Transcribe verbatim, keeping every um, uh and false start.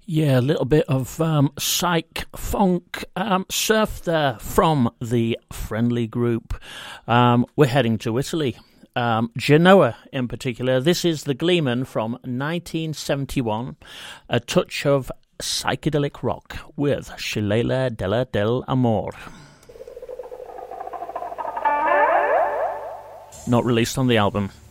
Yeah, a little bit of um, psych funk um, surf there from the Friendly Group. Um, we're heading to Italy. Um, Genoa in particular. This is The Gleeman from nineteen seventy-one. A touch of psychedelic rock with Scilelia della del Amor. Not released on the album.